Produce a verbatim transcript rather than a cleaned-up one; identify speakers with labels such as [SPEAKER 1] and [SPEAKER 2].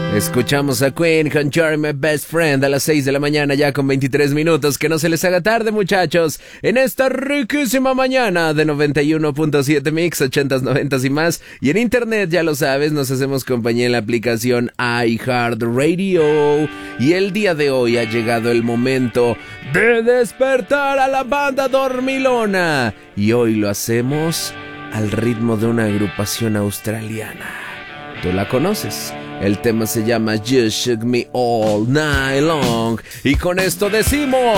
[SPEAKER 1] Escuchamos a Queen con You're My Best Friend a las seis de la mañana, ya con veintitrés minutos. Que no se les haga tarde, muchachos, en esta riquísima mañana de noventa y uno punto siete Mix, ochentas, noventas y más. Y en internet, ya lo sabes, nos hacemos compañía en la aplicación iHeartRadio. Y el día de hoy ha llegado el momento de despertar a la banda dormilona. Y hoy lo hacemos al ritmo de una agrupación australiana. ¿Tú la conoces? El tema se llama You Shook Me All Night Long. Y con esto decimos...